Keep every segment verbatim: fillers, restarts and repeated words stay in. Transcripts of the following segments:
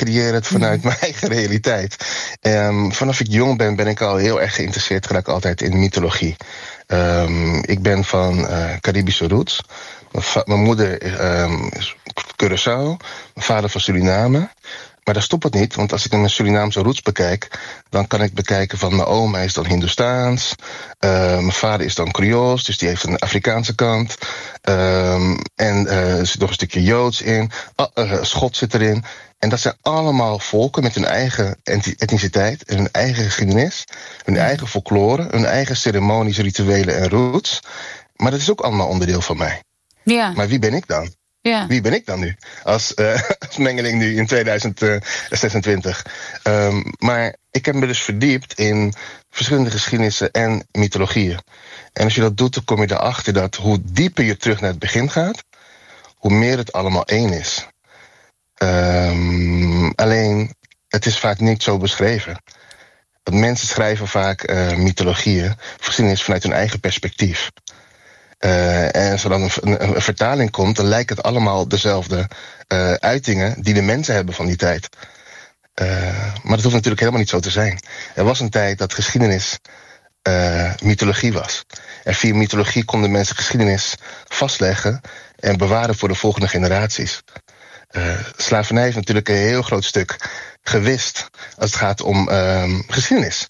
creëer het vanuit mijn eigen realiteit. Um, vanaf ik jong ben, ben ik al heel erg geïnteresseerd geraakt altijd in mythologie. Um, ik ben van uh, Caribische roots. Mijn, va- mijn moeder um, is Curaçao, mijn vader van Suriname. Maar daar stopt het niet, want als ik mijn Surinaamse roots bekijk, dan kan ik bekijken van mijn oom, hij is dan Hindoestaans. Uh, mijn vader is dan Creools, dus die heeft een Afrikaanse kant. Um, en uh, er zit nog een stukje Joods in. Uh, uh, Schot zit erin. En dat zijn allemaal volken met hun eigen etniciteit en hun eigen geschiedenis, hun eigen folklore, hun eigen ceremonies, rituelen en roots. Maar dat is ook allemaal onderdeel van mij. Ja. Maar wie ben ik dan? Ja. Wie ben ik dan nu? Als, uh, als mengeling nu in tweeduizend zesentwintig. Um, maar ik heb me dus verdiept in verschillende geschiedenissen en mythologieën. En als je dat doet, dan kom je erachter dat hoe dieper je terug naar het begin gaat, hoe meer het allemaal één is. Um, alleen, het is vaak niet zo beschreven. Want mensen schrijven vaak uh, mythologieën, geschiedenis vanuit hun eigen perspectief. Uh, en als er dan een, een, een vertaling komt, dan lijkt het allemaal dezelfde uh, uitingen die de mensen hebben van die tijd. Uh, maar dat hoeft natuurlijk helemaal niet zo te zijn. Er was een tijd dat geschiedenis uh, mythologie was. En via mythologie konden mensen geschiedenis vastleggen en bewaren voor de volgende generaties. Uh, slavernij heeft natuurlijk een heel groot stuk gewist als het gaat om uh, geschiedenis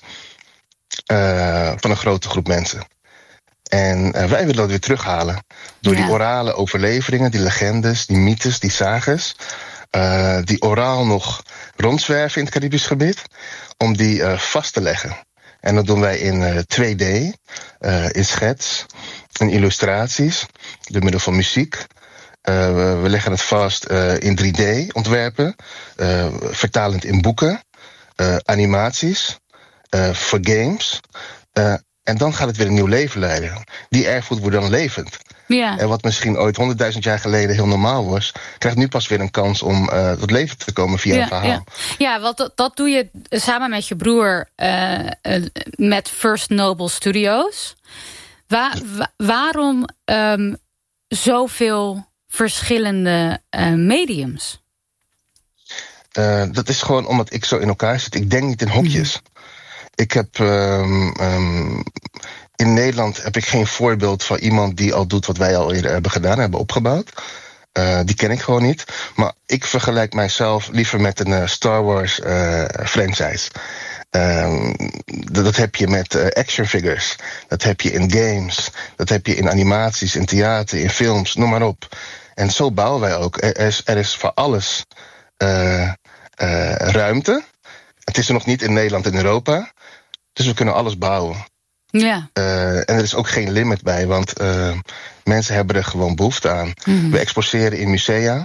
uh, van een grote groep mensen. En uh, wij willen dat weer terughalen door ja. die orale overleveringen, die legendes, die mythes, die sages, uh, die oraal nog rondzwerven in het Caribisch gebied, om die uh, vast te leggen. En dat doen wij in uh, twee D, uh, in schets, in illustraties, door middel van muziek. Uh, we, we leggen het vast uh, in drie D ontwerpen, uh, vertalend in boeken, uh, animaties, uh, voor games. Uh, en dan gaat het weer een nieuw leven leiden. Die erfgoed wordt dan levend. Ja. En wat misschien ooit honderdduizend jaar geleden heel normaal was, krijgt nu pas weer een kans om uh, tot leven te komen via ja, een verhaal. Ja, ja want dat, dat doe je samen met je broer uh, uh, met First Noble Studios. Wa- wa- waarom um, zoveel verschillende uh, mediums? Uh, dat is gewoon omdat ik zo in elkaar zit. Ik denk niet in hokjes. Mm. Ik heb um, um, in Nederland heb ik geen voorbeeld van iemand die al doet wat wij al eerder hebben gedaan, hebben opgebouwd. Uh, die ken ik gewoon niet. Maar ik vergelijk mijzelf liever met een uh, Star Wars uh, franchise. Um, dat, dat heb je met uh, action figures. Dat heb je in games. Dat heb je in animaties, in theater, in films, noem maar op. En zo bouwen wij ook. Er is, er is voor alles uh, uh, ruimte. Het is er nog niet in Nederland en Europa. Dus we kunnen alles bouwen. Ja. Uh, en er is ook geen limit bij, want uh, mensen hebben er gewoon behoefte aan. Mm-hmm. We exposeren in musea.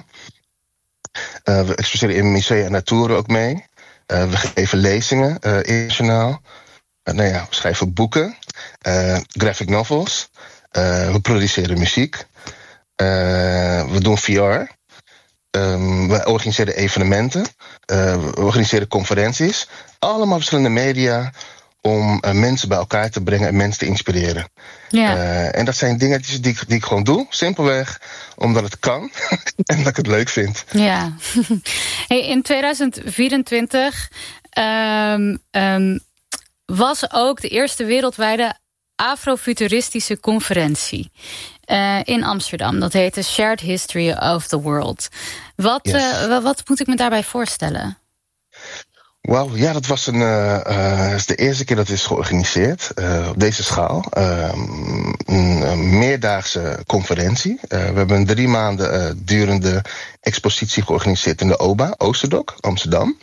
Uh, we exposeren in musea en Natura ook mee. Uh, we geven lezingen uh, internationaal. Uh, nou ja, we schrijven boeken. Uh, graphic novels. Uh, we produceren muziek. Uh, we doen V R. Um, we organiseren evenementen. Uh, we organiseren conferenties. Allemaal verschillende media om uh, mensen bij elkaar te brengen en mensen te inspireren. Ja. Uh, en dat zijn dingen die, die, die ik gewoon doe, simpelweg omdat het kan en dat ik het leuk vind. Ja. Hey, in tweeduizend vierentwintig um, um, was ook de eerste wereldwijde afrofuturistische conferentie uh, in Amsterdam. Dat heette Shared History of the World. Wat, yes. uh, wat moet ik me daarbij voorstellen? Wauw, ja, dat was een, uh, uh, is de eerste keer dat het is georganiseerd uh, op deze schaal. Uh, een, een meerdaagse conferentie. Uh, we hebben een drie maanden uh, durende expositie georganiseerd in de O B A, Oosterdok, Amsterdam.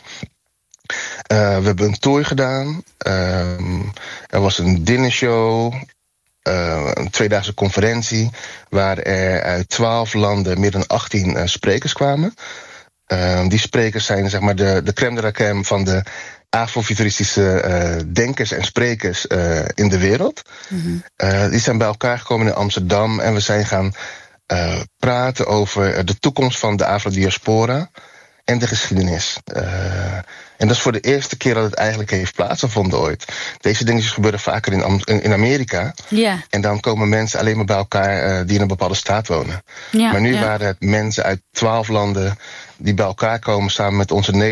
Uh, we hebben een tour gedaan. Uh, er was een dinnershow. Uh, een tweedaagse conferentie waar er uit twaalf landen meer dan achttien uh, sprekers kwamen. Uh, die sprekers zijn zeg maar de, de crème de la crème van de afrofuturistische uh, denkers en sprekers uh, in de wereld. Mm-hmm. Uh, die zijn bij elkaar gekomen in Amsterdam en we zijn gaan uh, praten over de toekomst van de afrodiaspora en de geschiedenis. Uh, en dat is voor de eerste keer dat het eigenlijk heeft plaatsgevonden ooit. Deze dingetjes gebeuren vaker in, in, in Amerika. Yeah. En dan komen mensen alleen maar bij elkaar uh, die in een bepaalde staat wonen. Yeah, maar nu yeah. waren het mensen uit twaalf landen die bij elkaar komen samen met onze Nederlandse